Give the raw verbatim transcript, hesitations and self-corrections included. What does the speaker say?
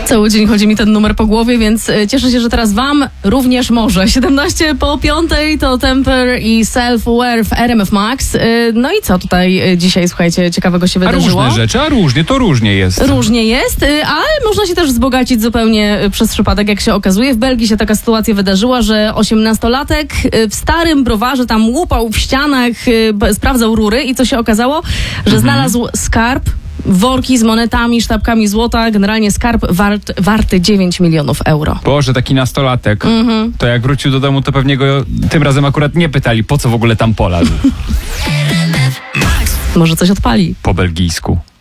Cały dzień chodzi mi ten numer po głowie, więc cieszę się, że teraz wam również może. siedemnaście po piątej to Temper i Self-Aware w R M F Max. No i co tutaj dzisiaj, słuchajcie, ciekawego się wydarzyło? A różne rzeczy, a różnie, to różnie jest. Różnie jest, ale można się też wzbogacić zupełnie przez przypadek, jak się okazuje. W Belgii się taka sytuacja wydarzyła, że osiemnastolatek w starym browarze tam łupał w ścianach, sprawdzał rury i co się okazało? Że mhm. znalazł skarb, worki z monetami, sztabkami złota, generalnie skarb wart, warty dziewięć milionów euro. Boże, taki nastolatek. Mm-hmm. To jak wrócił do domu, to pewnie go tym razem akurat nie pytali, po co w ogóle tam polazł. Może coś odpali. Po belgijsku.